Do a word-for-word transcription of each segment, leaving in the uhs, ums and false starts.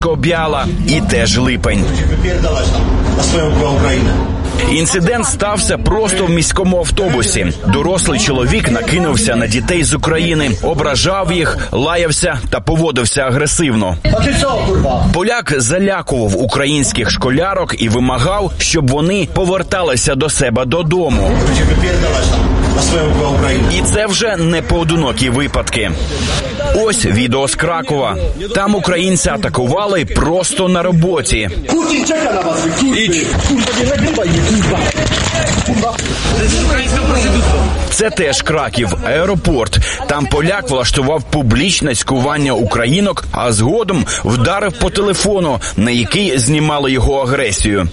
Бяла і теж липень. Інцидент стався просто в міському автобусі. Дорослий чоловік накинувся на дітей з України, ображав їх, лаявся та поводився агресивно. Поляк залякував українських школярок і вимагав, щоб вони поверталися до себе додому. І це вже не поодинокі випадки. Ось відео з Кракова. Там українця атакували просто на роботі. Це теж Краків, аеропорт. Там поляк влаштував публічне цькування українок, а згодом вдарив по телефону, на який знімали його агресію.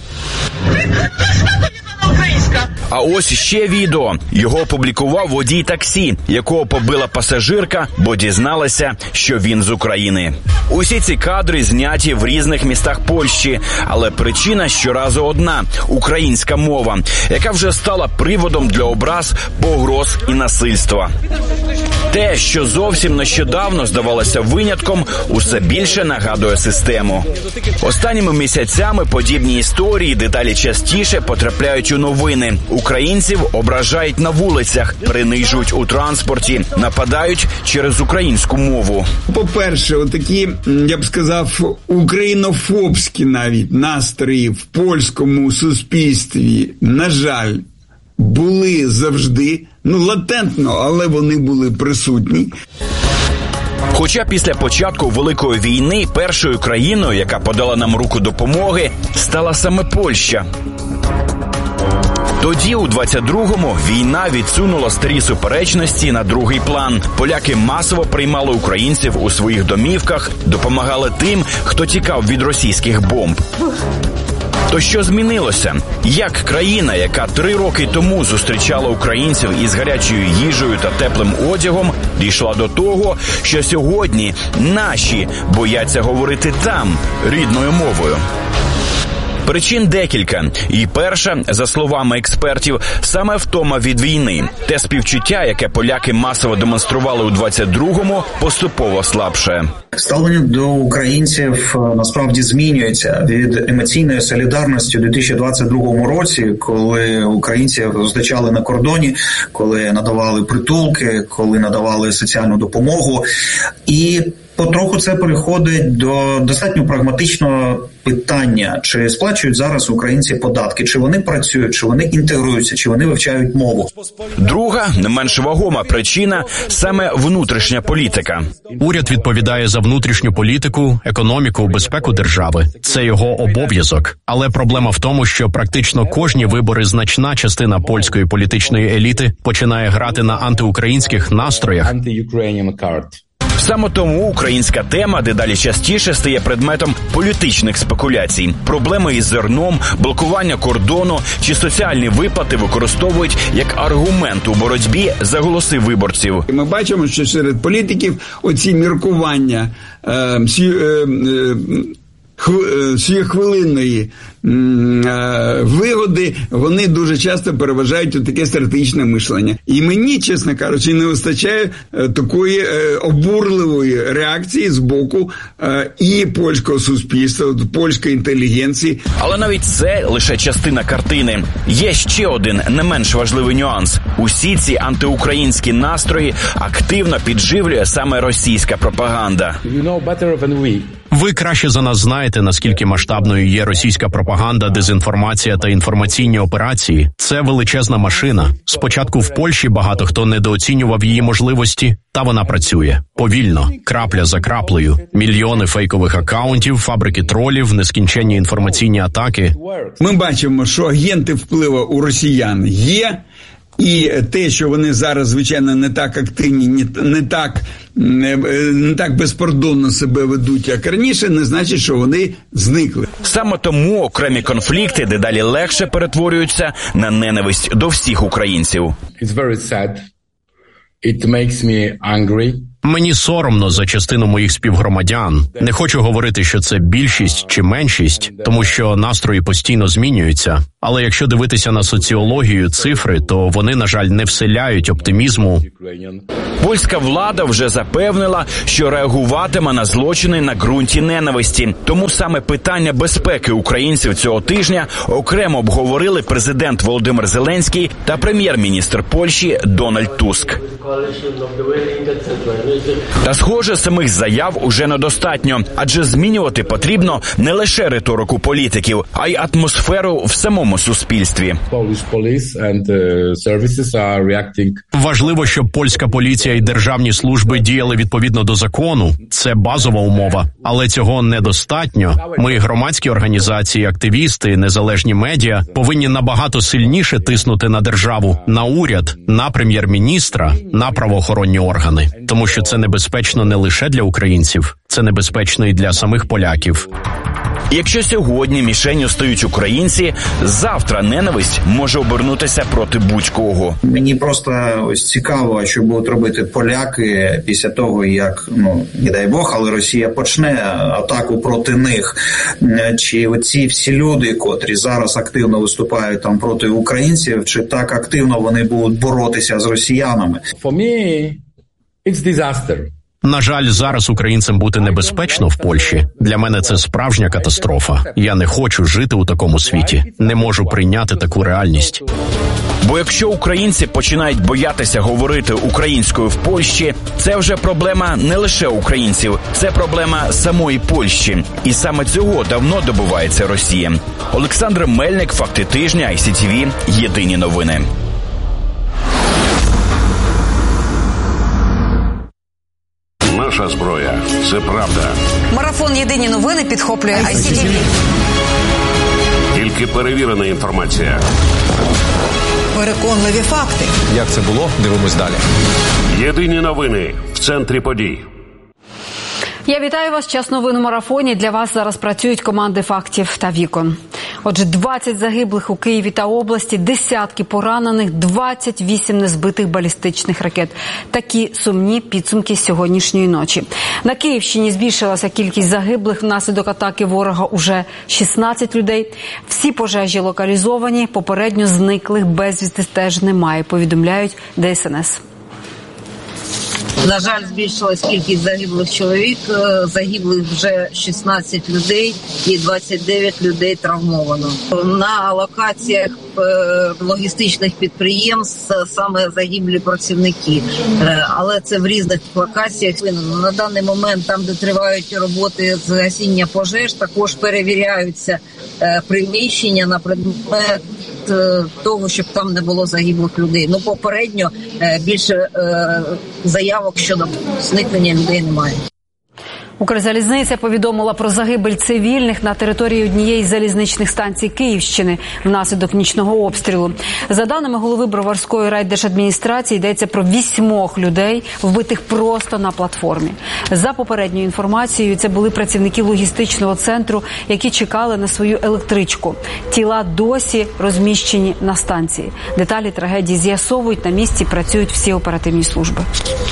А ось ще відео. Його опублікував водій таксі, якого побила пасажирка, бо дізналася, що він з України. Усі ці кадри зняті в різних містах Польщі, але причина щоразу одна – українська мова, яка вже стала приводом для образ, погроз і насильства. Те, що зовсім нещодавно здавалося винятком, усе більше нагадує систему. Останніми місяцями подібні історії дедалі частіше потрапляють у новини. Українців ображають на вулицях, принижують у транспорті, нападають через українську мову. По-перше, отакі, я б сказав, українофобські навіть настрої в польському суспільстві, на жаль, були завжди, ну, латентно, але вони були присутні. Хоча після початку Великої війни першою країною, яка подала нам руку допомоги, стала саме Польща. Тоді, у двадцять другому, війна відсунула старі суперечності на другий план. Поляки масово приймали українців у своїх домівках, допомагали тим, хто тікав від російських бомб. То що змінилося? Як країна, яка три роки тому зустрічала українців із гарячою їжею та теплим одягом, дійшла до того, що сьогодні наші бояться говорити там, рідною мовою? Причин декілька. І перша, за словами експертів, саме втома від війни. Те співчуття, яке поляки масово демонстрували у двадцять другому, поступово слабше. Ставлення до українців насправді змінюється від емоційної солідарності у дві тисячі двадцять другому році, коли українців зустрічали на кордоні, коли надавали притулки, коли надавали соціальну допомогу. І потроху це переходить до достатньо прагматичного питання, чи сплачують зараз українці податки, чи вони працюють, чи вони інтегруються, чи вони вивчають мову. Друга, не менш вагома причина – саме внутрішня політика. Уряд відповідає за внутрішню політику, економіку, безпеку держави. Це його обов'язок. Але проблема в тому, що практично кожні вибори значна частина польської політичної еліти починає грати на антиукраїнських настроях. Саме тому українська тема дедалі частіше стає предметом політичних спекуляцій. Проблеми із зерном, блокування кордону чи соціальні виплати використовують як аргумент у боротьбі за голоси виборців. Ми бачимо, що серед політиків оці міркування е, сі, е, е, хвилинної вигоди, вони дуже часто переважають у таке стратегічне мислення. І мені, чесно кажучи, не вистачає такої обурливої реакції з боку і польського суспільства, польської інтелігенції. Але навіть це лише частина картини. Є ще один не менш важливий нюанс. Усі ці антиукраїнські настрої активно підживлює саме російська пропаганда. Ви краще за нас знаєте, наскільки масштабною є російська пропаганда, дезінформація та інформаційні операції. Це величезна машина. Спочатку в Польщі багато хто недооцінював її можливості, та вона працює. Повільно, крапля за краплею. Мільйони фейкових акаунтів, фабрики тролів, нескінченні інформаційні атаки. Ми бачимо, що агенти впливу у росіян є. І те, що вони зараз, звичайно, не так активні, не так, не так безпардонно себе ведуть, як раніше, не значить, що вони зникли. Саме тому окремі конфлікти дедалі легше перетворюються на ненависть до всіх українців. It's very sad. It makes me angry. Мені соромно за частину моїх співгромадян. Не хочу говорити, що це більшість чи меншість, тому що настрої постійно змінюються. Але якщо дивитися на соціологію, цифри, то вони, на жаль, не вселяють оптимізму. Польська влада вже запевнила, що реагуватиме на злочини на ґрунті ненависті. Тому саме питання безпеки українців цього тижня окремо обговорили президент Володимир Зеленський та прем'єр-міністр Польщі Дональд Туск. Та, схоже, самих заяв уже недостатньо, адже змінювати потрібно не лише риторику політиків, а й атмосферу в самому суспільстві. Важливо, щоб польська поліція і державні служби діяли відповідно до закону. Це базова умова. Але цього недостатньо. Ми, громадські організації, активісти, незалежні медіа, повинні набагато сильніше тиснути на державу, на уряд, на прем'єр-міністра, на правоохоронні органи. Тому що це небезпечно не лише для українців, це небезпечно і для самих поляків. Якщо сьогодні мішенню стають українці, завтра ненависть може обернутися проти будь-кого. Мені просто ось цікаво, що будуть робити поляки після того, як, ну, не дай Бог, але Росія почне атаку проти них. Чи оці всі люди, котрі зараз активно виступають там проти українців, чи так активно вони будуть боротися з росіянами? For me, it's disaster. На жаль, зараз українцям бути небезпечно в Польщі. Для мене це справжня катастрофа. Я не хочу жити у такому світі. Не можу прийняти таку реальність. Бо якщо українці починають боятися говорити українською в Польщі, це вже проблема не лише українців, це проблема самої Польщі. І саме цього давно добивається Росія. Олександр Мельник, Факти тижня, ай сі ті ві, Єдині новини. Наша зброя – це правда. Марафон «Єдині новини» підхоплює ай сі ті ві. Тільки перевірена інформація. Переконливі факти. Як це було? Дивимось далі. Єдині новини в центрі подій. Я вітаю вас. Час новин у марафоні. Для вас зараз працюють команди «Фактів» та «Вікон». Отже, двадцять загиблих у Києві та області, десятки поранених, двадцять вісім незбитих балістичних ракет. Такі сумні підсумки сьогоднішньої ночі. На Київщині збільшилася кількість загиблих внаслідок атаки ворога уже шістнадцять людей. Всі пожежі локалізовані, попередньо зниклих безвісти теж немає, повідомляють де ес ен ес. На жаль, збільшилась кількість загиблих чоловік, загиблих вже шістнадцять людей і двадцять дев'ять людей травмовано. На локаціях логістичних підприємств саме загиблі працівники, але це в різних локаціях. На даний момент, там, де тривають роботи з гасіння пожеж, також перевіряються приміщення на предмет того, щоб там не було загиблих людей. Ну, попередньо більше заявок щодо зникнення людей немає. Укрзалізниця повідомила про загибель цивільних на території однієї з залізничних станцій Київщини внаслідок нічного обстрілу. За даними голови Броварської райдержадміністрації, йдеться про вісьмох людей, вбитих просто на платформі. За попередньою інформацією, це були працівники логістичного центру, які чекали на свою електричку. Тіла досі розміщені на станції. Деталі трагедії з'ясовують, на місці працюють всі оперативні служби.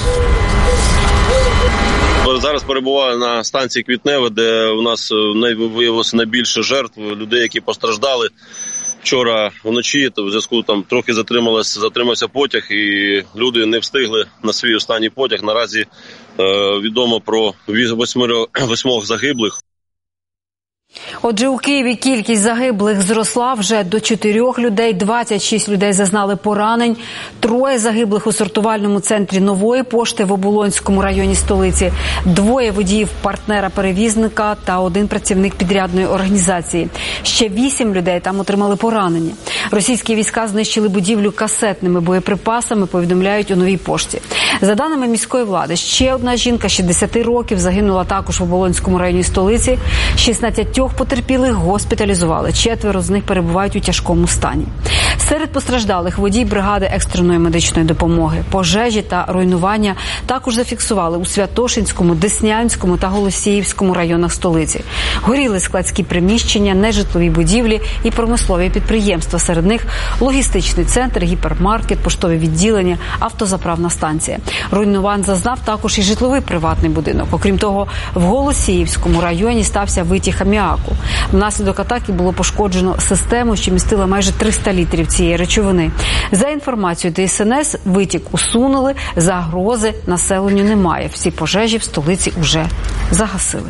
Зараз перебуваю на станції Квітневе, де у нас виявилося найбільше жертв, людей, які постраждали. Вчора вночі, то в зв'язку там трохи затрималось, затримався потяг, і люди не встигли на свій останній потяг. Наразі е, відомо про восьмох загиблих. Отже, у Києві кількість загиблих зросла вже до чотирьох людей, двадцять шість людей зазнали поранень, троє загиблих у сортувальному центрі Нової пошти в Оболонському районі столиці, двоє водіїв партнера-перевізника та один працівник підрядної організації. Ще вісім людей там отримали поранення. Російські війська знищили будівлю касетними боєприпасами, повідомляють у Новій пошті. За даними міської влади, ще одна жінка шістдесят років загинула також в Оболонському районі столиці. шістнадцять потерпілих госпіталізували. Четверо з них перебувають у тяжкому стані. Серед постраждалих водій бригади екстреної медичної допомоги. Пожежі та руйнування також зафіксували у Святошинському, Деснянському та Голосіївському районах столиці. Горіли складські приміщення, нежитлові будівлі і промислові підприємства. Серед них логістичний центр, гіпермаркет, поштові відділення, автозаправна станція. Руйнувань зазнав також і житловий приватний будинок. Окрім того, в Голосіївському районі стався витік аміаку. Внаслідок атаки було пошкоджено систему, що містила майже триста літрів цієї речовини. За інформацією Т С Н С, витік усунули, загрози населенню немає. Всі пожежі в столиці вже загасили.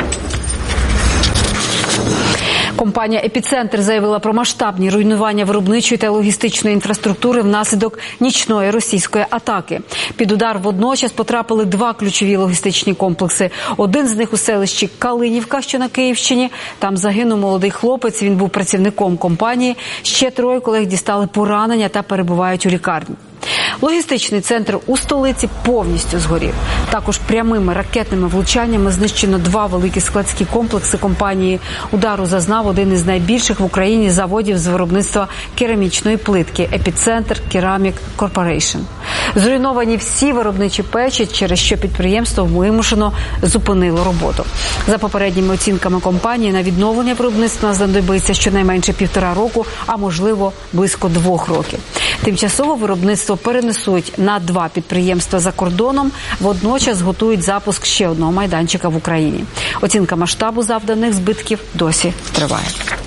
Компанія «Епіцентр» заявила про масштабні руйнування виробничої та логістичної інфраструктури внаслідок нічної російської атаки. Під удар водночас потрапили два ключові логістичні комплекси. Один з них у селищі Калинівка, що на Київщині. Там загинув молодий хлопець, він був працівником компанії. Ще троє колег дістали поранення та перебувають у лікарні. Логістичний центр у столиці повністю згорів. Також прямими ракетними влучаннями знищено два великі складські комплекси компанії. Удару зазнав один із найбільших в Україні заводів з виробництва керамічної плитки – «Епіцентр Керамік Корпорейшн». Зруйновані всі виробничі печі, через що підприємство вимушено зупинило роботу. За попередніми оцінками компанії, на відновлення виробництва знадобиться щонайменше півтора року, а можливо близько двох років. Тимчасово виробництво перенесуть на два підприємства за кордоном, водночас готують запуск ще одного майданчика в Україні. Оцінка масштабу завданих збитків досі триває.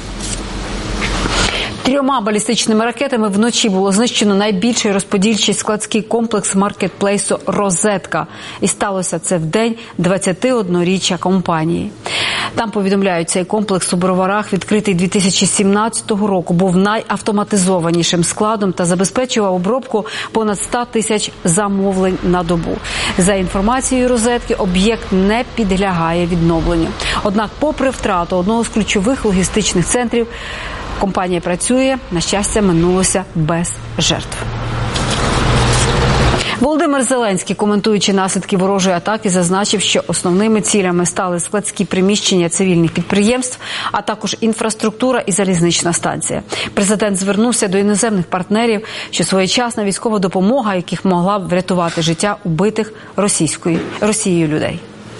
Трьома балістичними ракетами вночі було знищено найбільший розподільчий складський комплекс маркетплейсу «Розетка». І сталося це в день двадцятиодноріччя компанії. Там повідомляють, цей комплекс у Броварах, відкритий дві тисячі сімнадцятого року, був найавтоматизованішим складом та забезпечував обробку понад ста тисяч замовлень на добу. За інформацією «Розетки», об'єкт не підлягає відновленню. Однак, попри втрату одного з ключових логістичних центрів, компанія працює, на щастя, минулося без жертв. Володимир Зеленський, коментуючи наслідки ворожої атаки, зазначив, що основними цілями стали складські приміщення цивільних підприємств, а також інфраструктура і залізнична станція. Президент звернувся до іноземних партнерів, що своєчасна військова допомога, яких могла б врятувати життя убитих російською Росією людей.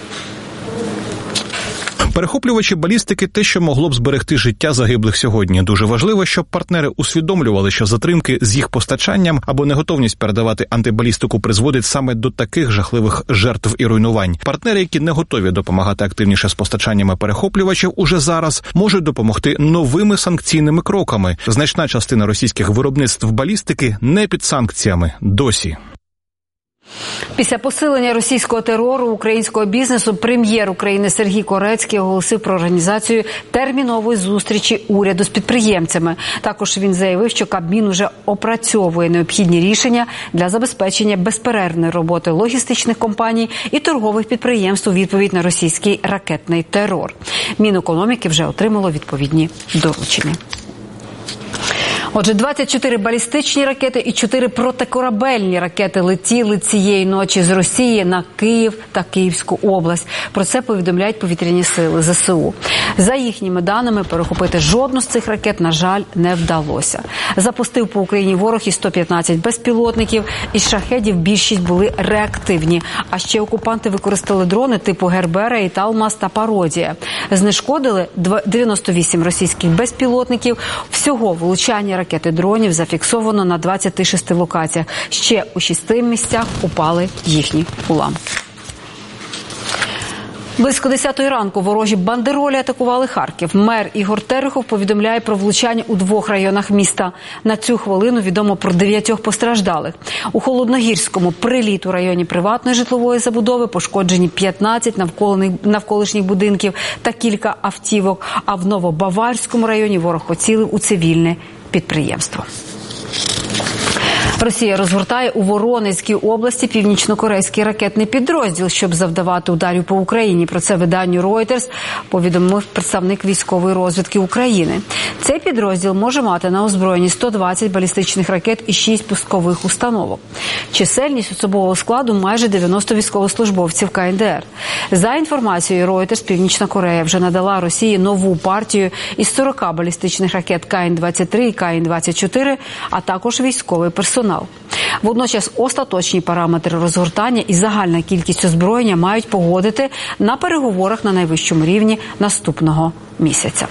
Перехоплювачі балістики – те, що могло б зберегти життя загиблих сьогодні. Дуже важливо, щоб партнери усвідомлювали, що затримки з їх постачанням або неготовність передавати антибалістику призводить саме до таких жахливих жертв і руйнувань. Партнери, які не готові допомагати активніше з постачаннями перехоплювачів, уже зараз можуть допомогти новими санкційними кроками. Значна частина російських виробництв балістики не під санкціями досі. Після посилення російського терору українського бізнесу прем'єр України Сергій Корецький оголосив про організацію термінової зустрічі уряду з підприємцями. Також він заявив, що Кабмін уже опрацьовує необхідні рішення для забезпечення безперервної роботи логістичних компаній і торгових підприємств у відповідь на російський ракетний терор. Мінекономіки вже отримало відповідні доручення. Отже, двадцять чотири балістичні ракети і чотири протикорабельні ракети летіли цієї ночі з Росії на Київ та Київську область. Про це повідомляють повітряні сили З С У. За їхніми даними, перехопити жодну з цих ракет, на жаль, не вдалося. Запустив по Україні ворог і сто п'ятнадцять безпілотників. Із шахедів більшість були реактивні. А ще окупанти використали дрони типу Гербера, Італмас та Пародія. Знешкодили дев'яносто вісім російських безпілотників. Всього влучання ракети дронів зафіксовано на двадцяти шести локаціях. Ще у шести місцях упали їхні уламки. Близько десятої ранку ворожі бандеролі атакували Харків. Мер Ігор Терехов повідомляє про влучання у двох районах міста. На цю хвилину відомо про дев'ятьох постраждалих. У Холодногірському приліт у районі приватної житлової забудови, пошкоджені п'ятнадцять навколишніх будинків та кілька автівок. А в Новобаварському районі ворог поцілив у цивільне підприємство. Росія розгортає у Воронезькій області північно-корейський ракетний підрозділ, щоб завдавати ударів по Україні. Про це виданню Reuters повідомив представник військової розвідки України. Цей підрозділ може мати на озброєнні сто двадцять балістичних ракет і шість пускових установок. Чисельність особового складу майже дев'яносто військовослужбовців ка ен де ер. За інформацією Reuters, Північна Корея вже надала Росії нову партію із сорока балістичних ракет ка ен двадцять три і ка ен двадцять чотири, а також військовий персонал. Водночас остаточні параметри розгортання і загальна кількість озброєння мають погодити на переговорах на найвищому рівні наступного місяця.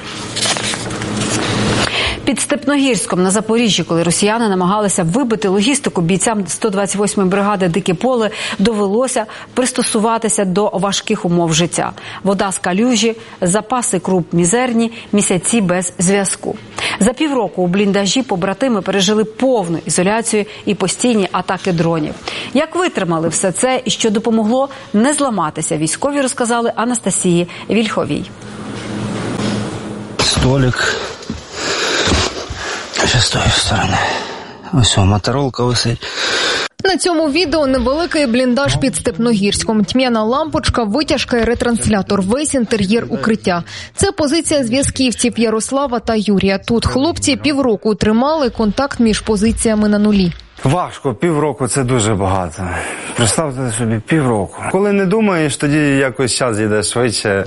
Під Степногірськом на Запоріжжі, коли росіяни намагалися вибити логістику бійцям сто двадцять восьмої бригади «Дике поле», довелося пристосуватися до важких умов життя. Вода з калюжі, запаси круп мізерні, місяці без зв'язку. За півроку у бліндажі побратими пережили повну ізоляцію і постійні атаки дронів. Як витримали все це і що допомогло не зламатися, військові розказали Анастасії Вільховій. Столик. Ще з тої сторони. Ось о, моторолка висить. На цьому відео невеликий бліндаж під Степногірськом. Тьмяна лампочка, витяжка і ретранслятор. Весь інтер'єр укриття. Це позиція зв'язківців Ярослава та Юрія. Тут хлопці півроку тримали контакт між позиціями на нулі. Важко, півроку – це дуже багато. Представте собі, півроку. Коли не думаєш, тоді якось час йде швидше.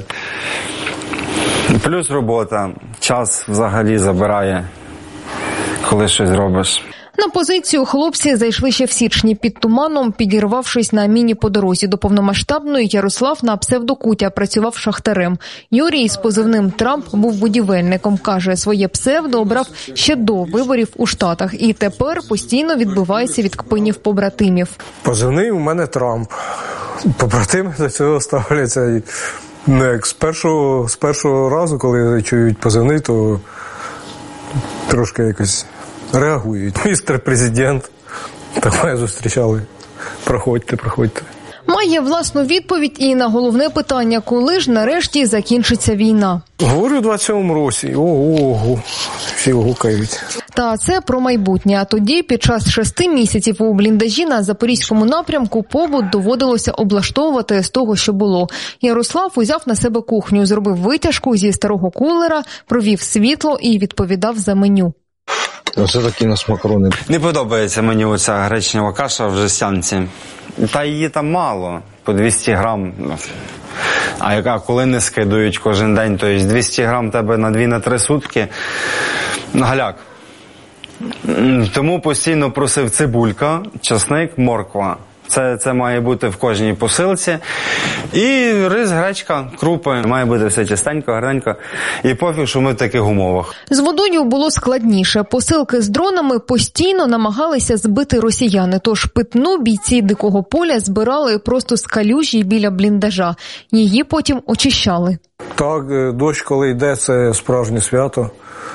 Плюс робота. Час взагалі забирає, коли щось робиш. На позицію хлопці зайшли ще в січні під туманом, підірвавшись на міні по дорозі до повномасштабної. Ярослав на псевдокутя працював шахтарем. Юрій з позивним «Трамп» був будівельником. Каже, своє псевдо обрав ще до виборів у Штатах. І тепер постійно відбивається від кпинів побратимів. Позивний у мене «Трамп». Побратими до цього ставляться. Ну, як з першого, з першого разу, коли чують позивний, то трошки якось реагують. Містер президент, так мене зустрічали. Проходьте, проходьте. Має власну відповідь і на головне питання, коли ж нарешті закінчиться війна. Говорю, у двадцять сьомому році. Ого, всі гукають. Та це про майбутнє. А тоді, під час шести місяців у бліндажі на Запорізькому напрямку, побут доводилося облаштовувати з того, що було. Ярослав узяв на себе кухню, зробив витяжку зі старого кулера, провів світло і відповідав за меню. Ось такі у нас макарони. Не подобається мені оця гречнева каша в жестянці. Та її там мало, по двісті грам. А яка, коли не скидують кожен день, то є двісті грам тебе на дві-три сутки. Галяк. Тому постійно просив цибулька, часник, морква. Це, це має бути в кожній посилці. І рис, гречка, крупи. Має бути все чистенько, гарненько. І пофіг, що ми в таких умовах. З водою було складніше. Посилки з дронами постійно намагалися збити росіяни. Тож питну бійці Дикого поля збирали просто з калюжі біля бліндажа. Її потім очищали. Так, дощ, коли йде, це справжнє свято.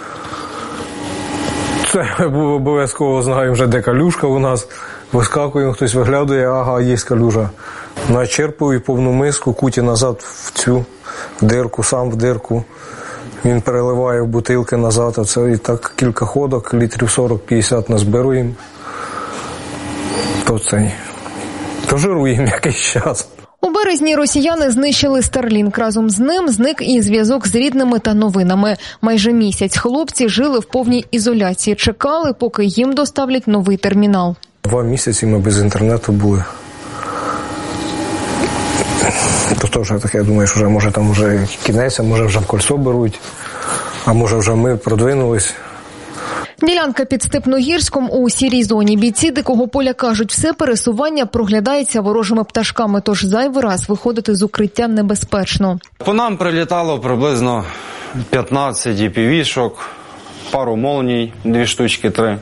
Це обов'язково знаємо вже, де калюшка у нас. Вискакуємо, хтось виглядає, ага, є калюжа. Начерпую повну миску, куті назад в цю дирку, сам в дирку. Він переливає в бутилки назад, а це і так кілька ходок, літрів сорок-п'ятдесят назбируємо. То цей, то жируємо якийсь час. У березні росіяни знищили Старлінк. Разом з ним зник і зв'язок з рідними та новинами. Майже місяць хлопці жили в повній ізоляції, чекали, поки їм доставлять новий термінал. Два місяці ми без інтернету були. То теж таке, я думаю, що вже, може там вже кінець, а може вже в кольцо беруть, а може вже ми продвинулись. Ділянка під Степногірськом у сірій зоні. Бійці Дикого поля кажуть, все пересування проглядається ворожими пташками, тож зайвий раз виходити з укриття небезпечно. По нам прилітало приблизно п'ятнадцять і пі ві-шок, пару молній, дві штучки, три.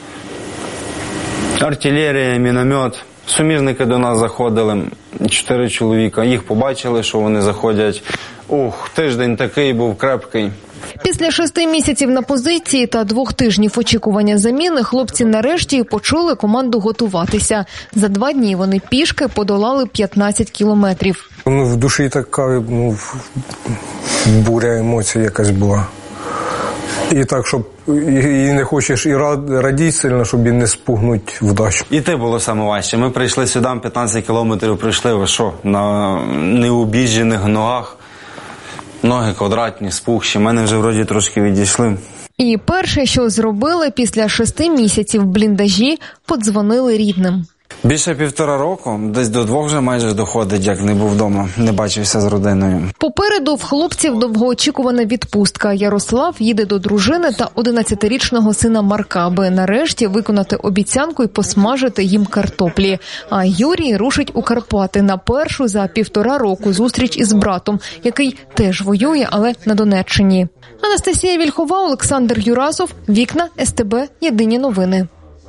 Артилерія, міномет. Суміжники до нас заходили, чотири чоловіка. Їх побачили, що вони заходять. Ух, тиждень такий був крепкий. Після шести місяців на позиції та двох тижнів очікування заміни хлопці нарешті почули команду готуватися. За два дні вони пішки подолали п'ятнадцять кілометрів. Ну, в душі така, ну, буря емоцій якась була. І так, щоб і не хочеш і радіти сильно, щоб і не спугнути вдачу. І те було саме важче. Ми прийшли сюди, п'ятнадцять кілометрів прийшли, ви що, на необіжджених ногах. Ноги квадратні, спухші. Мене вже вроді трошки відійшли. І перше, що зробили після шести місяців в бліндажі, подзвонили рідним. Більше півтора року, десь до двох вже майже доходить, як не був вдома, не бачився з родиною. Попереду в хлопців довгоочікувана відпустка. Ярослав їде до дружини та одинадцятирічного сина Марка, аби нарешті виконати обіцянку і посмажити їм картоплі. А Юрій рушить у Карпати на першу за півтора року зустріч із братом, який теж воює, але на Донеччині. Анастасія Вільхова, Олександр Юрасов, Вікна, ес те бе, Єдині новини.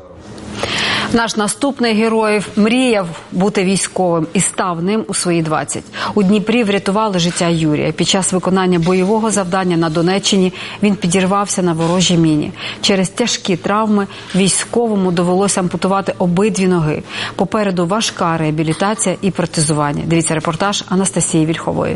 Наш наступний герой мріяв бути військовим і став ним у свої двадцять. У Дніпрі врятували життя Юрія. Під час виконання бойового завдання на Донеччині він підірвався на ворожій міні. Через тяжкі травми військовому довелося ампутувати обидві ноги. Попереду важка реабілітація і протезування. Дивіться репортаж Анастасії Вільхової.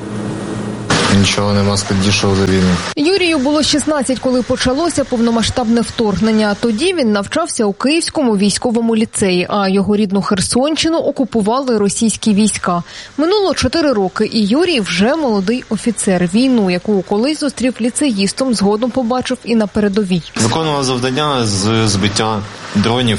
Нічого нема складнішого за війну. Юрію було шістнадцять, коли почалося повномасштабне вторгнення. Тоді він навчався у Київському військовому ліцеї, а його рідну Херсонщину окупували російські війська. Минуло чотири роки, і Юрій вже молодий офіцер. Війну, яку колись зустрів ліцеїстом, згодом побачив і на передовій. Виконував завдання з збиття дронів,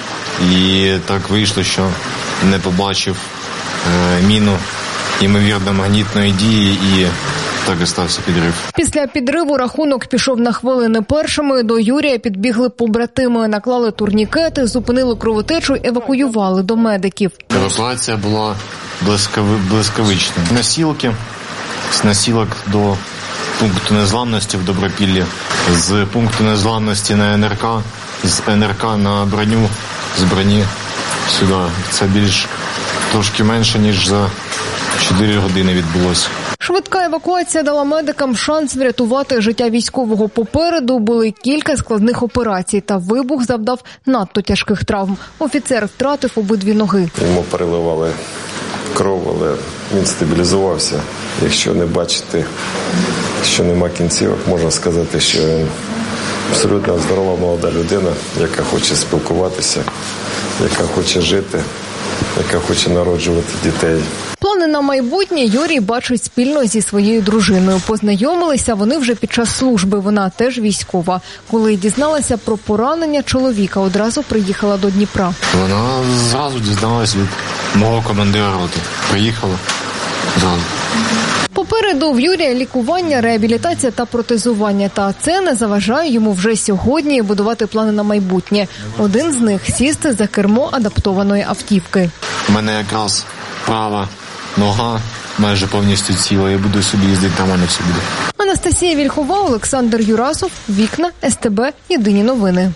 і так вийшло, що не побачив е, міну ймовірно магнітної дії, і так і стався підрив. Після підриву рахунок пішов на хвилини першими. До Юрія підбігли побратими, наклали турнікети, зупинили кровотечу, евакуювали до медиків. Евакуація була блискави... блискавична. Насілки, з насілок до пункту незламності в Добропіллі, з пункту незламності на ен ер ка, з ен ер ка на броню, з броні сюди. Це більш трошки менше, ніж за чотири години відбулося. Швидка евакуація дала медикам шанс врятувати життя військового. Попереду були кілька складних операцій, та вибух завдав надто тяжких травм. Офіцер втратив обидві ноги. Йому переливали кров, але він стабілізувався. Якщо не бачити, що нема кінцівок, можна сказати, що він абсолютно здорова молода людина, яка хоче спілкуватися, яка хоче жити, яка хоче народжувати дітей. Плани на майбутнє Юрій бачить спільно зі своєю дружиною. Познайомилися вони вже під час служби, вона теж військова. Коли дізналася про поранення чоловіка, одразу приїхала до Дніпра. Вона зразу дізналась від мого командира роти. Приїхала зразу. Попереду в Юрія лікування, реабілітація та протезування. Та це не заважає йому вже сьогодні будувати плани на майбутнє. Один з них – сісти за кермо адаптованої автівки. У мене якраз права нога майже повністю ціла. Я буду собі їздити, там мене все буде. Анастасія Вільхова, Олександр Юрасов, Вікна, ес те бе, Єдині новини.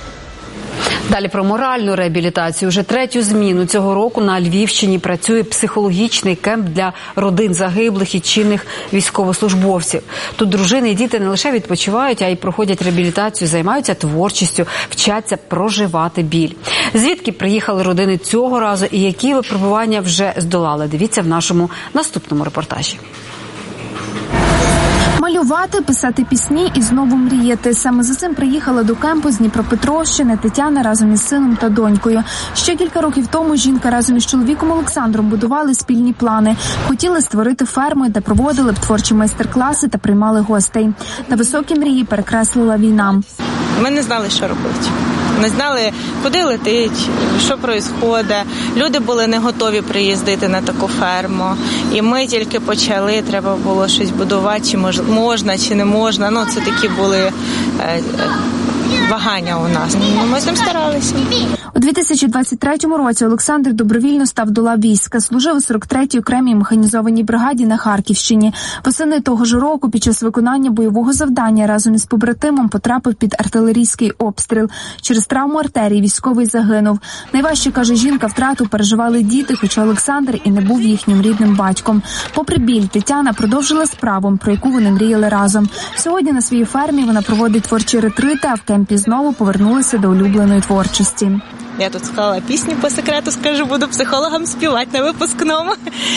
Далі про моральну реабілітацію. Уже третю зміну цього року на Львівщині працює психологічний кемп для родин загиблих і чинних військовослужбовців. Тут дружини і діти не лише відпочивають, а й проходять реабілітацію, займаються творчістю, вчаться проживати біль. Звідки приїхали родини цього разу і які випробування вже здолали? Дивіться в нашому наступному репортажі. Малювати, писати пісні і знову мріяти. Саме за цим приїхала до кемпу з Дніпропетровщини Тетяна разом із сином та донькою. Ще кілька років тому жінка разом із чоловіком Олександром будували спільні плани. Хотіли створити ферму, де проводили б творчі майстер-класи та приймали гостей. На високі мрії перекреслила війна. Ми не знали, що робити. Не знали, куди летить, що відбувається. Люди були не готові приїздити на таку ферму. І ми тільки почали, треба було щось будувати, чи можна, чи не можна. Ну, це такі були е, вагання у нас. Ми з ним старалися. У дві тисячі двадцять третьому році Олександр добровільно став до лав війська. Служив у сорок третій окремій механізованій бригаді на Харківщині. Восени того ж року під час виконання бойового завдання разом із побратимом потрапив під артилерійський обстріл. Через травму артерії військовий загинув. Найважче, каже жінка, втрату переживали діти, хоча Олександр і не був їхнім рідним батьком. Попри біль, Тетяна продовжила справу, про яку вони мріяли разом. Сьогодні на своїй фермі вона проводить творчі ретрити, а в кемпі знову повернулася до улюбленої творчості. Я тут склала пісню, по секрету скажу, буду психологам співати на випускному.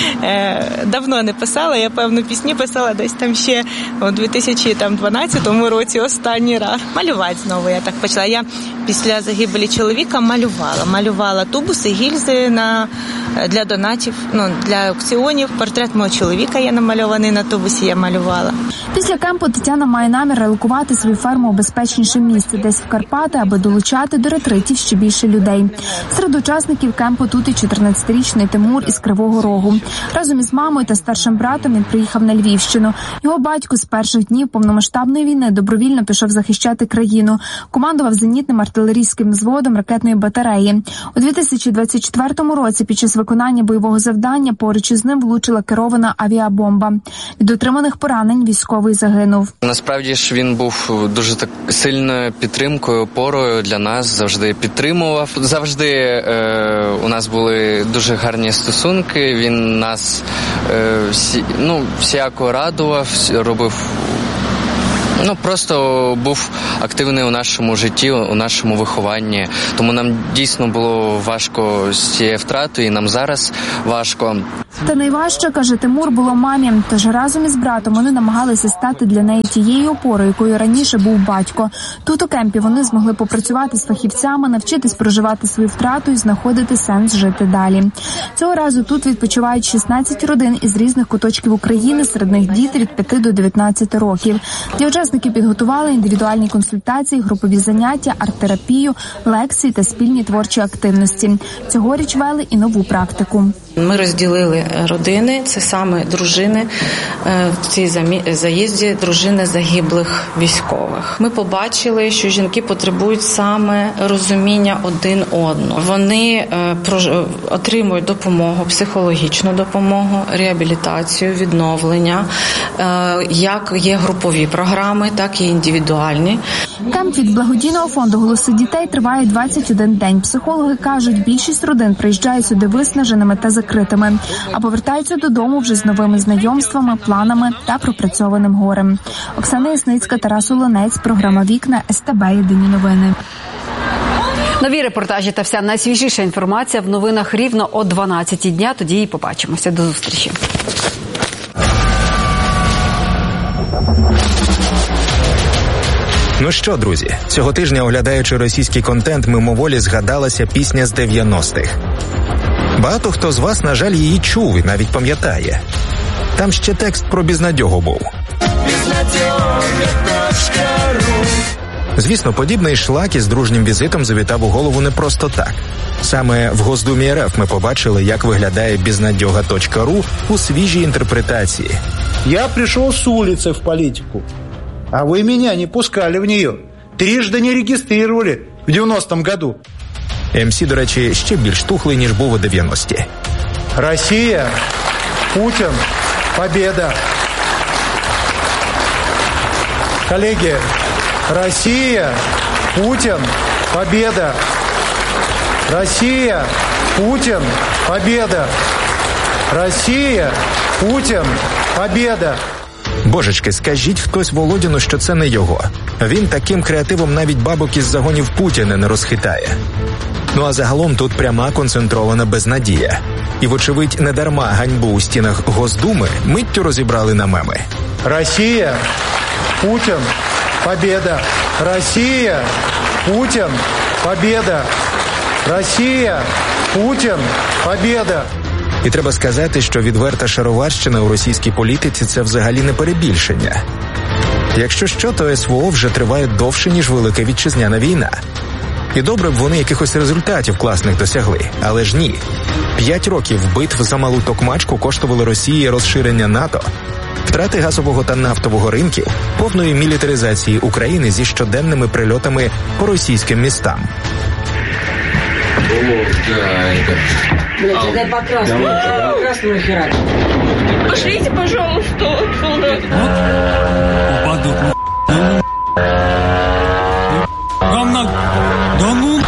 Давно не писала, я, певно, пісні писала десь там ще у дві тисячі дванадцятому році останній раз. Малювати знову я так почала. Я після загибелі чоловіка малювала. Малювала тубуси, гільзи на, для донатів, ну, для аукціонів. Портрет мого чоловіка є намальований на тубусі, я малювала. Після кемпу Тетяна має намір релокувати свою ферму у безпечніше місце, десь в Карпати, аби долучати до ретритів ще більше людей. Серед учасників кемпу тут і чотирнадцятирічний Тимур із Кривого Рогу. Разом із мамою та старшим братом він приїхав на Львівщину. Його батько з перших днів повномасштабної війни добровільно пішов захищати країну. Командував зенітним артилерійським взводом ракетної батареї. У дві тисячі двадцять четвертому році під час виконання бойового завдання поруч із ним влучила керована авіабомба. Від отриманих поранень військовий загинув. Насправді ж він був дуже так сильною підтримкою, опорою для нас, завжди підтримував. Завжди е, у нас були дуже гарні стосунки, він нас е, всі, ну, всяко радував, робив. Ну, просто був активний у нашому житті, у нашому вихованні. Тому нам дійсно було важко з цією втратою, і нам зараз важко. Та найважче, каже Тимур, було мамі. Тож разом із братом вони намагалися стати для неї тією опорою, якою раніше був батько. Тут у кемпі вони змогли попрацювати з фахівцями, навчитись проживати свою втрату і знаходити сенс жити далі. Цього разу тут відпочивають шістнадцять родин із різних куточків України, серед них діти від п'яти до дев'ятнадцяти років. Для учасників підготували індивідуальні консультації, групові заняття, арт-терапію, лекції та спільні творчі активності. Цьогоріч вели і нову практику. Ми розділили родини, це саме дружини, в цій заїзді дружини загиблих військових. Ми побачили, що жінки потребують саме розуміння один одного. Вони отримують допомогу, психологічну допомогу, реабілітацію, відновлення, як є групові програми, так і індивідуальні. Кемп від благодійного фонду «Голоси дітей» триває двадцять один день. Психологи кажуть, більшість родин приїжджають сюди виснаженими та закритими, а повертаються додому вже з новими знайомствами, планами та пропрацьованим горем. Оксана Ясницька, Тарас Олонець, програма «Вікна», ес те бе, Єдині новини. Нові репортажі та вся найсвіжіша інформація в новинах рівно о дванадцятій дня. Тоді і побачимося. До зустрічі. Ну що, друзі, цього тижня, оглядаючи російський контент, мимоволі згадалася пісня з дев'яностих. Багато хто з вас, на жаль, її чув і навіть пам'ятає. Там ще текст про безнадьогу був. Звісно, подібний шлак із дружнім візитом завітав у голову не просто так. Саме в Госдумі РФ ми побачили, як виглядає безнадьога точка ру у свіжій інтерпретації. Я прийшов з вулиці в політику, а ви мене не пускали в неї. Трижды не реєстрували в дев'яностому году. ем сі, до речі, ще більш тухлий, ніж був у дев'яності. Росія, Путін, побєда. Колеги, Росія, Путін, побєда. Росія, Путін, побєда. Росія, Путін, побєда. Божечки, скажіть хтось Володіну, що це не його. Він таким креативом навіть бабок із загонів Путіна не розхитає. Ну а загалом тут пряма концентрована безнадія. І, вочевидь, недарма ганьбу у стінах Госдуми миттю розібрали на меми. Росія, Путін, побєда. Росія, Путін, побєда. Росія, Путін, побєда. І треба сказати, що відверта шароварщина у російській політиці – це взагалі не перебільшення. Якщо що, то ес ве о вже триває довше, ніж Велика Вітчизняна війна. І добре б вони якихось результатів класних досягли, але ж ні. П'ять років битв за малу токмачку коштували Росії розширення НАТО, втрати газового та нафтового ринків, повної мілітаризації України зі щоденними прильотами по російським містам. Блядь, дай по красному, по красному херать. Пошлите, пожалуйста, отсюда. Упадут, нам на... Да ну...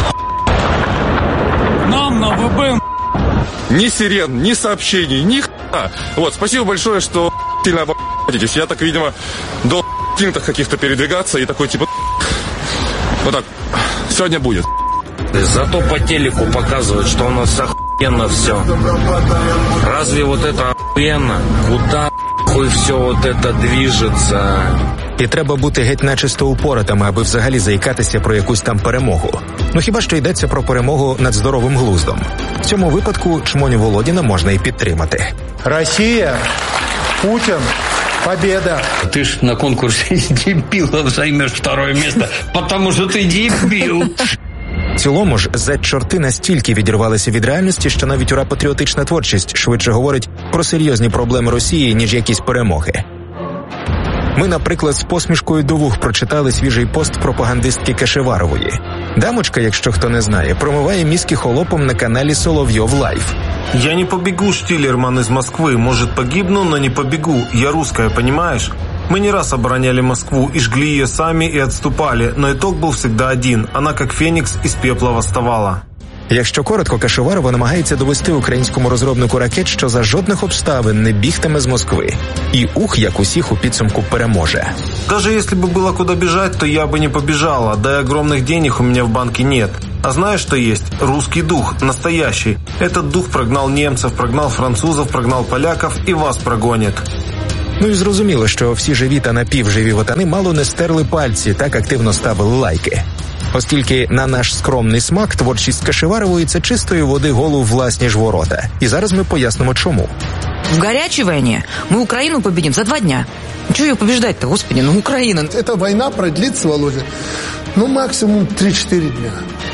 Нам на ВБ... Ни сирен, ни сообщений, ни х**а. Вот, спасибо большое, что сильно обо***тесь. Я так, видимо, до интах каких-то передвигаться и такой, типа... Вот так. Сегодня будет. Зато по телеку показывают, что у нас охуенно все. Разве вот это охуенно? Куда хуй все вот это движется? І треба бути геть начисто упоратими, аби взагалі заїкатися про якусь там перемогу. Ну хіба що йдеться про перемогу над здоровим глуздом. В цьому випадку чмоню Володіна можна і підтримати. Росія, Путін, победа. Ты ж на конкурсе дебилов займешь второе место, потому что ты дебил. В цілому ж зет-чорти настільки відірвалися від реальності, що навіть ура-патріотична творчість швидше говорить про серйозні проблеми Росії, ніж якісь перемоги. Ми, наприклад, з посмішкою до вух прочитали свіжий пост пропагандистки Кашеварової. Дамочка, якщо хто не знає, промиває мізки холопом на каналі Соловйов Лайф. «Я не побегу, Штиллерман, из Москвы. Может, погибну, но не побегу. Я русская, понимаешь? Мы не раз обороняли Москву и жгли ее сами и отступали, но итог был всегда один. Она, как феникс, из пепла восставала». Якщо коротко, Кашеварова намагається довести українському розробнику ракет, що за жодних обставин не бігтиме з Москви. І ух, як усіх у підсумку переможе. Даже если бы было куда бежать, то я бы не побежала, да и огромных денег у меня в банке нет. А знаешь, что есть? Русский дух, настоящий. Этот дух прогнал немцев, прогнал французов, прогнал поляков и вас прогонит. Ну і зрозуміло, що всі живі та напівживі вотани мало не стерли пальці, так активно ставили лайки. Оскільки на наш скромний смак творчість Кашеварової – це чистої води голу в власні ж ворота. І зараз ми пояснимо чому. В горячей войне мы Украину победим за два дня. Чего ее побеждать-то, господи, ну Украина. Эта война продлится, Володя, ну максимум три-четыре дня.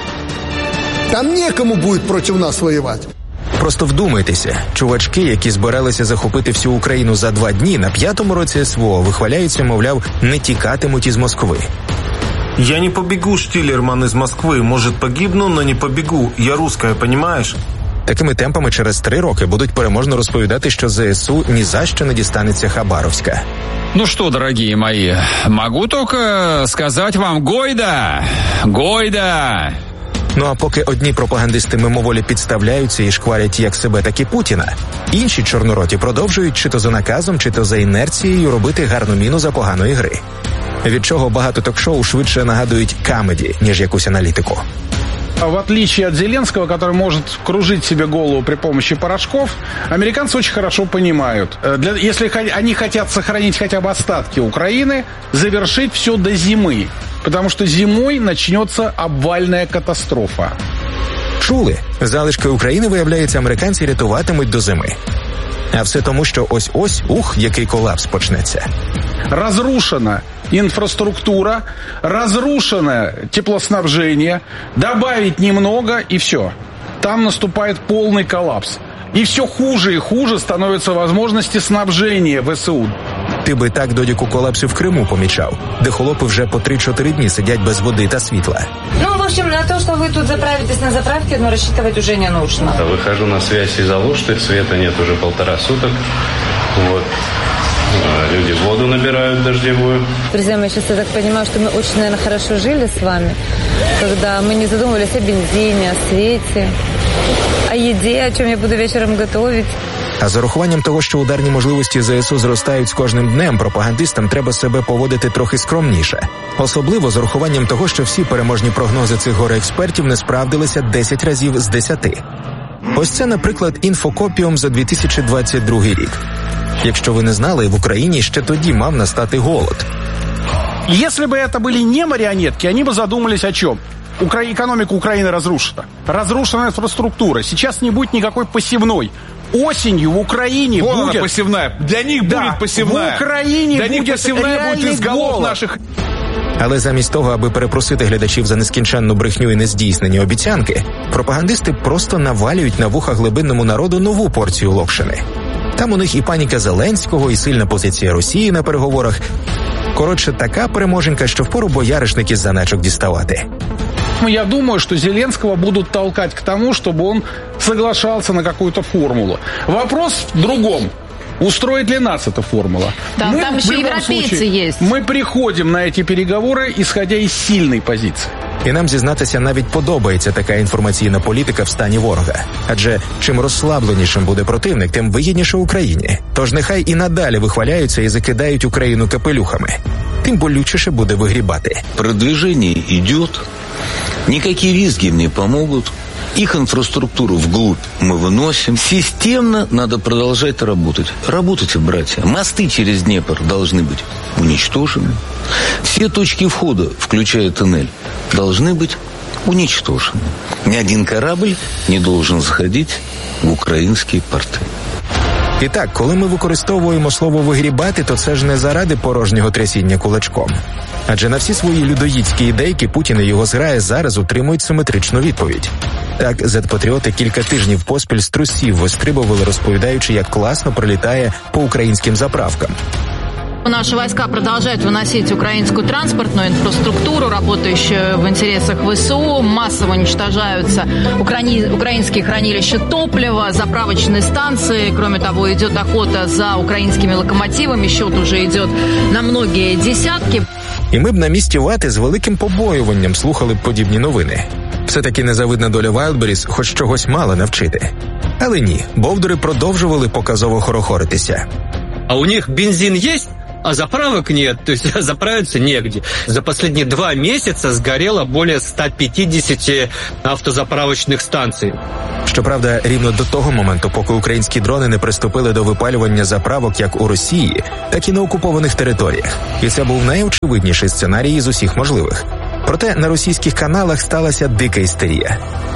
Там некому будет против нас воевать. Просто вдумайтеся, чувачки, які збиралися захопити всю Україну за два дні, на п'ятому році СВО вихваляються, мовляв, не тікатимуть із Москви. «Я не побегу, Штиллерман, из Москвы. Может, погибну, но не побегу. Я русская, понимаешь?» Такими темпами через три роки будуть переможно розповідати, що ЗСУ ні за що не дістанеться Хабаровська. Ну что, дорогие мои, могу только сказать вам «Гойда! Гойда!» Ну а поки одні пропагандисти мимоволі підставляються і шкварять як себе, так і Путіна, інші чорнороті продовжують чи то за наказом, чи то за інерцією робити гарну міну за поганої гри. Від чого багато ток-шоу швидше нагадують камеді, ніж якусь аналітику. В отличие от Зеленского, который может кружить себе голову при помощи порошков, американцы очень хорошо понимают, для, если они хотят сохранить хотя бы остатки Украины, завершить все до зимы. Потому что зимой начнется обвальная катастрофа. Чули? Залишки України, виявляється, американці рятуватимуть до зими. А все тому, що ось-ось, ух, який колапс почнеться. Разрушена инфраструктура, разрушено теплоснабжение, добавить немного и все. Там наступает полный коллапс. И все хуже и хуже становятся возможности снабжения ВСУ. Ти би так додіку колапсу в Криму помічав, де холопи вже по три-чотири дні сидять без води та світла. Ну, в общем, на то, что вы тут заправитесь на заправке, но рассчитывать уже не нужно. Выхожу на связь из Алушты, света нет уже полтора суток. Вот. Люди воду набирают дождевую. Друзья мои, сейчас я так понимаю, что мы очень, наверное, хорошо жили с вами, когда мы не задумывались о бензине, о свете, о еде, о чем я буду вечером готовить. А з урахуванням того, що ударні можливості ЗСУ зростають з кожним днем, пропагандистам треба себе поводити трохи скромніше. Особливо з урахуванням того, що всі переможні прогнози цих горе-експертів не справдилися десять разів з десяти. Ось це, наприклад, інфокопіум за дві тисячі двадцять другий рік. Якщо ви не знали, в Україні ще тоді мав настати голод. Если бы это были не марионетки, они бы задумались о чем? Укра... Экономика Украины разрушена. Разрушена инфраструктура. Сейчас не будет никакой посевной. Осенью в Украине Вон будет... она посевная. Для них да, будет посевная. В Украине Для них будет посевная будет из голов голод. наших... Але замість того, аби перепросити глядачів за нескінченну брехню і нездійснені обіцянки, пропагандисти просто навалюють на вуха глибинному народу нову порцію локшини. Там у них і паніка Зеленського, і сильна позиція Росії на переговорах. Коротше, така переможенька, що впору бояришники з заначок діставати. Я думаю, что Зеленского будут толкать к тому, чтобы он соглашался на какую-то формулу. Вопрос в другом. Устроит ли нас эта формула? Там, мы, там еще европейцы случае, есть. Мы приходим на эти переговоры, исходя из сильной позиции. І нам, зізнатися, навіть подобається така інформаційна політика в стані ворога. Адже чим розслабленішим буде противник, тим вигідніше Україні. Тож нехай і надалі вихваляються і закидають Україну капелюхами. Тим болючіше буде вигрібати. Продвижение идет. Никакие визги им не помогут. Их инфраструктуру вглубь мы выносим. Системно надо продолжать работать. Работайте, братья. Мосты через Днепр должны быть уничтожены. Все точки входа, включая туннель, должны быть уничтожены. Ни один корабль не должен заходить в українські порти. І так, коли ми використовуємо слово «вигрібати», то це ж не заради порожнього трясіння кулачком. Адже на всі свої людоїдські ідейки Путін і його зграя зараз утримують симетричну відповідь. Так, зет-патріоти кілька тижнів поспіль з трусів вистрибували, розповідаючи, як класно прилітає по українським заправкам. Наши войска продолжают выносить украинскую транспортную инфраструктуру, работающую в интересах ВСУ. Массово уничтожаются украни... украинские хранилища топлива, заправочные станции. Кроме того, идет охота за украинскими локомотивами. Счет уже идет на многие десятки. І ми б на місці вати з великим побоюванням слухали б подібні новини. Все-таки незавидна доля Вайлдберріс хоч чогось мала навчити. Але ні, бовдури продовжували показово хорохоритися. А у них бензин есть? А заправок нет, то есть заправиться негде. За последние два месяца сгорело более ста пятидесяти автозаправочных станций. Щоправда, рівно до того моменту, поки українські дрони не приступили до випалювання заправок як у Росії, так і на окупованих територіях. І це був найочевидніший сценарій із усіх можливих. Проте на російських каналах сталася дика істерія.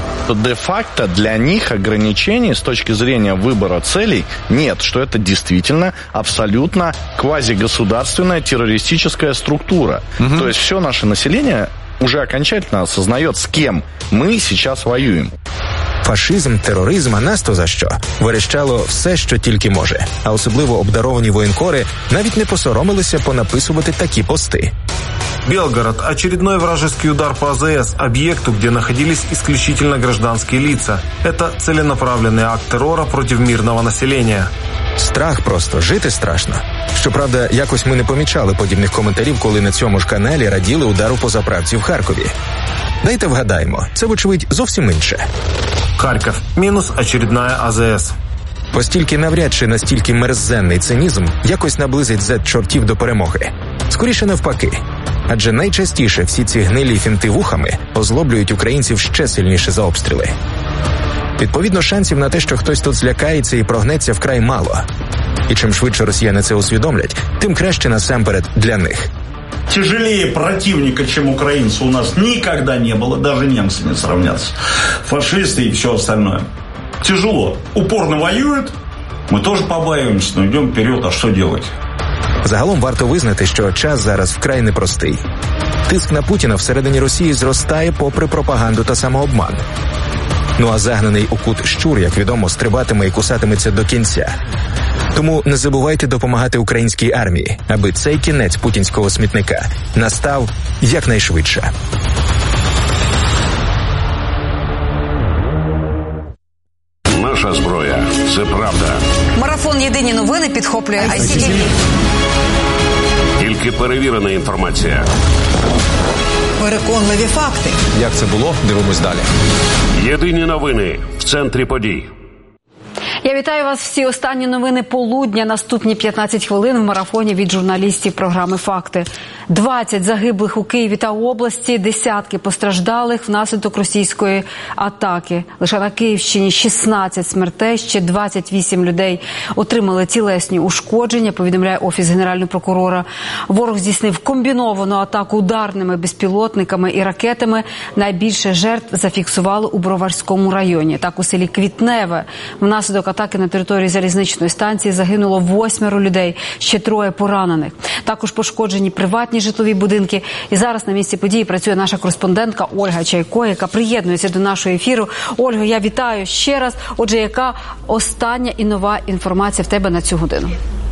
Де-факто для них ограничений с точки зрения выбора целей нет, что это действительно абсолютно квазигосударственная террористическая структура. Угу. То есть все наше население уже окончательно осознает, с кем мы сейчас воюем. Фашизм, тероризм, а нас то за що? Верещало все, що тільки може. А особливо обдаровані воєнкори навіть не посоромилися понаписувати такі пости. Белгород. Очередной вражеский удар по АЗС, объекту, где находились исключительно гражданские лица. Это целенаправленный акт террора против мирного населения. Страх просто, жити страшно. Щоправда, якось ми не помічали подібних коментарів, коли на цьому ж каналі раділи удару по заправці в Харкові. Дайте вгадаємо, це, вочевидь, зовсім інше. Харків. Мінус очередная АЗС. Постільки навряд чи настільки мерзенний цинізм якось наблизить зет-чортів до перемоги. Скоріше навпаки. Адже найчастіше всі ці гнилі фінти вухами озлоблюють українців ще сильніше за обстріли. Відповідно, шансів на те, що хтось тут злякається і прогнеться, вкрай мало. І чим швидше росіяни це усвідомлять, тим краще насамперед для них. Тяжелее противника, чем украинцы, у нас никогда не было, даже немцы не сравнятся. Фашисты и все остальное. Тяжело. Упорно воюют, мы тоже побаиваемся, но идем вперед, а что делать? Загалом варто визнати, що час зараз вкрай непростий. Тиск на Путіна всередині Росії зростає попри пропаганду та самообман. Ну а загнаний у кут щур, як відомо, стрибатиме і кусатиметься до кінця. Тому не забувайте допомагати українській армії, аби цей кінець путінського смітника настав якнайшвидше. Наша зброя – це правда. Марафон «Єдині новини» підхоплює ай сі ті ві. Тільки перевірена інформація. Переконливі факти. Як це було? Дивимось далі. Єдині новини в центрі подій. Я вітаю вас. Всі останні новини полудня. Наступні п'ятнадцять хвилин в марафоні від журналістів програми «Факти». двадцять загиблих у Києві та області, десятки постраждалих внаслідок російської атаки. Лише на Київщині шістнадцять смертей, ще двадцять вісім людей отримали тілесні ушкодження, повідомляє Офіс Генерального прокурора. Ворог здійснив комбіновану атаку ударними безпілотниками і ракетами. Найбільше жертв зафіксували у Броварському районі. Так, у селі Квітневе внаслідок атаки на території залізничної станції загинуло восьмеро людей, ще троє поранених. Також пошкоджені приватні житлові будинки. І зараз на місці події працює наша кореспондентка Ольга Чайко, яка приєднується до нашого ефіру. Ольга, я вітаю ще раз. Отже, яка остання і нова інформація в тебе на цю годину?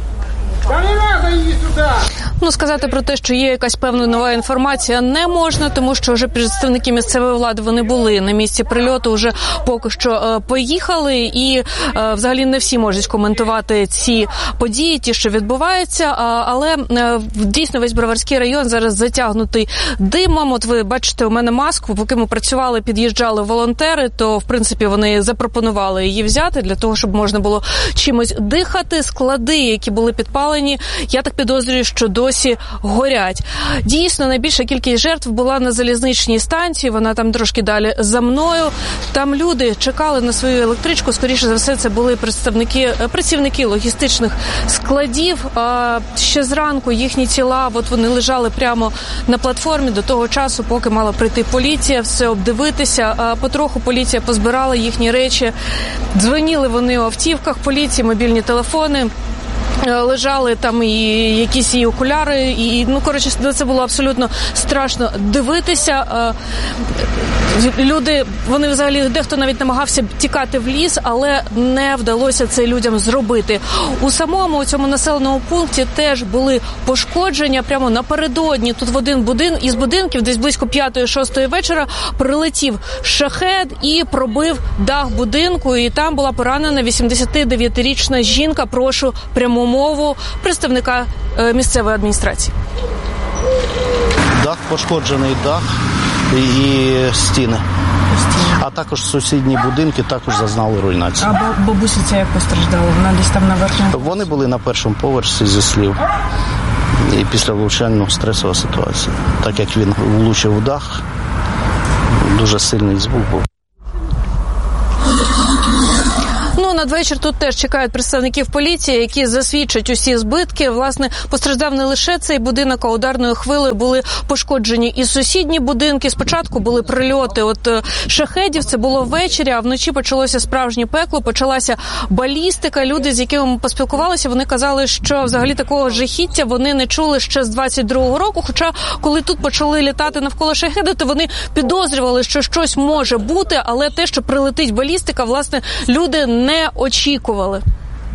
Ну, сказати про те, що є якась певна нова інформація, не можна, тому що вже представники місцевої влади, вони були на місці прильоту, вже поки що е, поїхали, і е, взагалі не всі можуть коментувати ці події, ті, що відбуваються, а, але е, дійсно весь Броварський район зараз затягнутий димом. От ви бачите, у мене маску, поки ми працювали, під'їжджали волонтери, то, в принципі, вони запропонували її взяти для того, щоб можна було чимось дихати. Склади, які були підпалені, я так підозрюю, підозрюють, що досі горять. Дійсно, найбільша кількість жертв була на залізничній станції, вона там трошки далі за мною. Там люди чекали на свою електричку, скоріше за все, це були представники, працівники логістичних складів. Ще зранку їхні тіла, от вони лежали прямо на платформі до того часу, поки мала прийти поліція, все обдивитися. Потроху поліція позбирала їхні речі. Дзвоніли вони у автівках поліції, мобільні телефони. Лежали там і якісь і окуляри, і, ну, коротше, це було абсолютно страшно дивитися. Люди, вони взагалі, дехто навіть намагався тікати в ліс, але не вдалося це людям зробити. У самому у цьому населеному пункті теж були пошкодження прямо напередодні. Тут в один будин, із будинків, десь близько п'ятої-шостої вечора, прилетів шахед і пробив дах будинку, і там була поранена вісімдесятидев'ятирічна жінка. Прошу пряму мову представника е, місцевої адміністрації. Дах пошкоджений, дах і стіни. А також сусідні будинки також зазнали руйнації. А бабуся ця як постраждала? Вона десь там на верхньому? Вони були на першому поверсі, зі слів. І після влучання стресова ситуація. Так як він влучив в дах, дуже сильний звук був. Ну, надвечір тут теж чекають представників поліції, які засвідчать усі збитки. Власне, постраждав не лише цей будинок, а ударною хвилею були пошкоджені і сусідні будинки. Спочатку були прильоти от шахедів, це було ввечері, а вночі почалося справжнє пекло, почалася балістика. Люди, з якими ми поспілкувалися, вони казали, що взагалі такого жахіття вони не чули ще з двадцять другого року, хоча коли тут почали літати навколо шахеди, то вони підозрювали, що щось може бути, але те, що прилетить балістика, власне, люди не очікували.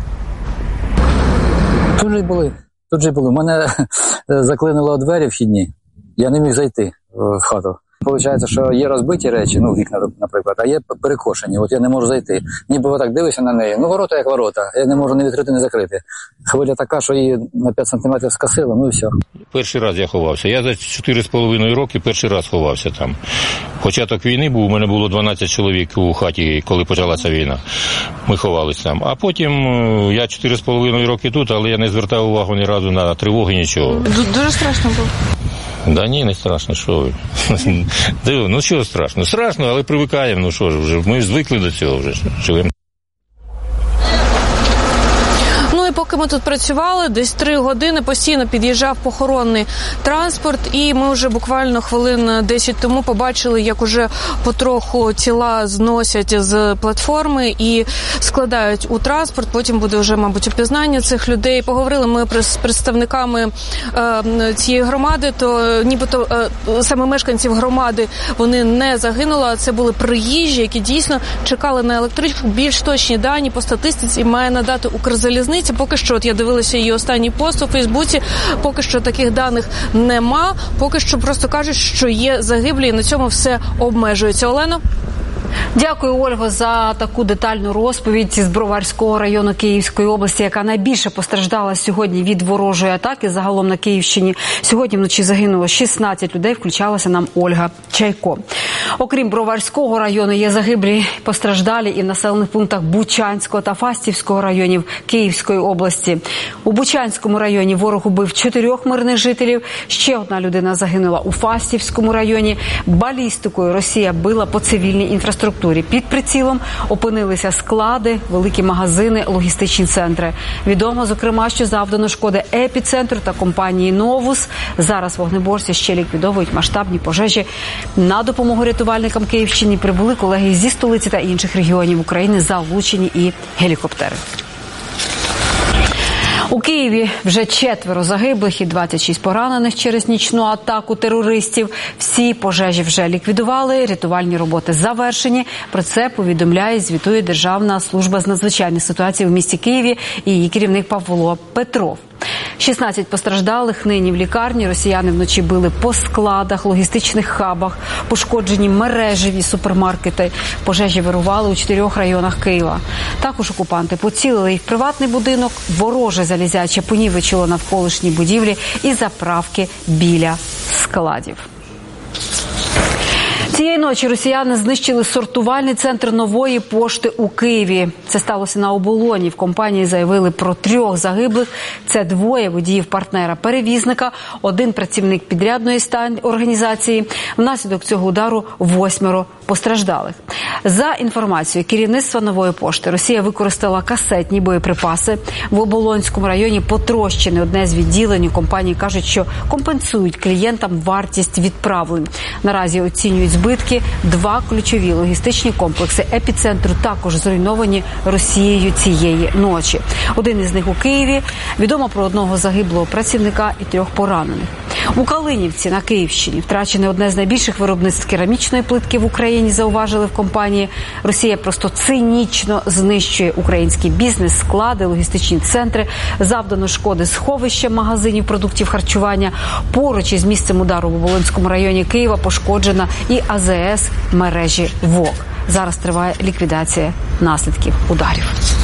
Тут же були, тут же були. Мене заклинило двері вхідні, я не міг зайти в хату. Получається, що є розбиті речі, ну, вікна, наприклад, а є перекошені, от я не можу зайти. Ніби отак дивишся на неї, ну, ворота як ворота, я не можу ні відкрити, ні закрити. Хвиля така, що її на п'ять сантиметрів скосило, ну і все. Перший раз я ховався. Я за чотири з половиною роки перший раз ховався там. Початок війни був, у мене було дванадцять чоловік у хаті, коли почалася війна. Ми ховалися там. А потім я чотири з половиною роки тут, але я не звертав увагу ні разу на тривоги, нічого. Дуже страшно було. Да ні, не страшно, що ви. Ну що страшно? Страшно, але привикаємо, ну що ж, вже ми звикли до цього вже, живемо. Ну і поки ми тут працювали, десь три години постійно під'їжджав похоронний транспорт, і ми вже буквально хвилин десять тому побачили, як уже потроху тіла зносять з платформи і складають у транспорт. Потім буде вже, мабуть, опізнання цих людей. Поговорили ми з представниками е, цієї громади, то нібито е, саме мешканців громади вони не загинули, а це були приїжджі, які дійсно чекали на електричку. Більш точні дані по статистиці має надати Укрзалізниця. Поки що, от я дивилася її останній пост у Фейсбуці, поки що таких даних нема, поки що просто кажуть, що є загиблі, і на цьому все обмежується. Олено? Дякую, Ольго, за таку детальну розповідь з Броварського району Київської області, яка найбільше постраждала сьогодні від ворожої атаки загалом на Київщині. Сьогодні вночі загинуло шістнадцять людей, включалася нам Ольга Чайко. Окрім Броварського району, є загиблі постраждалі і в населених пунктах Бучанського та Фастівського районів Київської області. У Бучанському районі ворог убив чотирьох мирних жителів. Ще одна людина загинула у Фастівському районі. Балістикою Росія била по цивільній інфраструктурі. Під прицілом опинилися склади, великі магазини, логістичні центри. Відомо, зокрема, що завдано шкоди епіцентру та компанії «Новус». Зараз вогнеборці ще ліквідовують масштабні пожежі. На допомогу рятувальникам Київщини прибули колеги зі столиці та інших регіонів України, залучені і гелікоптери. У Києві вже четверо загиблих і двадцять шість поранених через нічну атаку терористів. Всі пожежі вже ліквідували, рятувальні роботи завершені. Про це повідомляє, звітує Державна служба з надзвичайних ситуацій у місті Києві і її керівник Павло Петров. шістнадцять постраждалих нині в лікарні. Росіяни вночі били по складах, логістичних хабах, пошкоджені мережеві супермаркети. Пожежі вирували у чотирьох районах Києва. Також окупанти поцілили і в приватний будинок. Вороже залізяче понівечило навколишні будівлі і заправки біля складів. Цієї ночі росіяни знищили сортувальний центр Нової пошти у Києві. Це сталося на оболоні. В компанії заявили про трьох загиблих. Це двоє водіїв партнера-перевізника, один працівник підрядної організації. Внаслідок цього удару восьмеро постраждалих. За інформацією керівництва Нової пошти, Росія використала касетні боєприпаси. В Оболонському районі потрощене одне з відділень. У компанії кажуть, що компенсують клієнтам вартість відправлень. Наразі оцінюють збитки. Два ключові логістичні комплекси епіцентру також зруйновані Росією цієї ночі. Один із них у Києві. Відомо про одного загиблого працівника і трьох поранених. У Калинівці на Київщині втрачене одне з найбільших виробництв керамічної плитки в Україні, зауважили в компанії. Росія просто цинічно знищує український бізнес, склади, логістичні центри, завдано шкоди сховища магазинів продуктів харчування. Поруч із місцем удару в Оболонському районі Києва пошкоджена і А З С мережі ВОК. Зараз триває ліквідація наслідків ударів.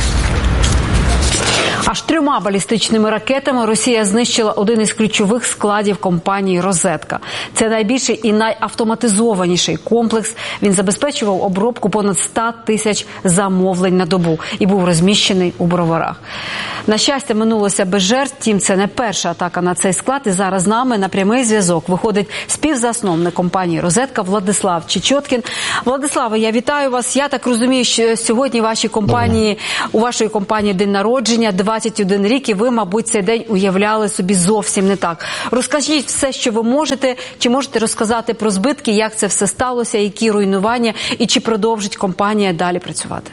Аж трьома балістичними ракетами Росія знищила один із ключових складів компанії «Розетка». Це найбільший і найавтоматизованіший комплекс. Він забезпечував обробку понад сто тисяч замовлень на добу і був розміщений у Броварах. На щастя, минулося без жертв, втім, це не перша атака на цей склад. І зараз з нами на прямий зв'язок виходить співзасновник компанії «Розетка» Владислав Чечоткін. Владиславе, я вітаю вас. Я так розумію, що сьогодні вашій компанії, у вашої компанії день народження, двадцять один рік, і ви, мабуть, цей день уявляли собі зовсім не так. Розкажіть все, що ви можете. Чи можете розказати про збитки, як це все сталося, які руйнування, і чи продовжить компанія далі працювати?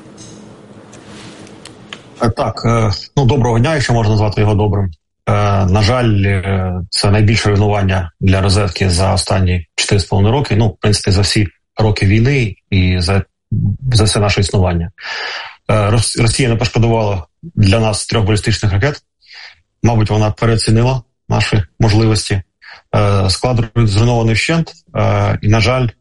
Так, ну, доброго дня, якщо можна назвати його добрим. На жаль, це найбільше руйнування для «Розетки» за останні чотири з половиною роки. Ну, в принципі, за всі роки війни і за, за все наше існування. Росія не пошкодувала для нас трьох балістичних ракет. Мабуть, вона переоцінила наші можливості. Склад зруйнований вщент, і, на жаль,